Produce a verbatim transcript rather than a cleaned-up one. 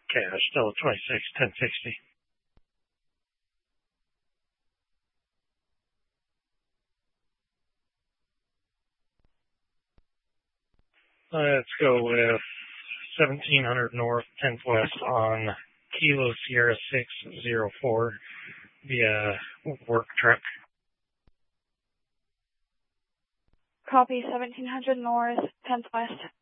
cash, still twenty-six, ten sixty. Let's go with seventeen hundred north, tenth west on Kilo Sierra six zero four via work truck. Copy, seventeen hundred north, tenth west.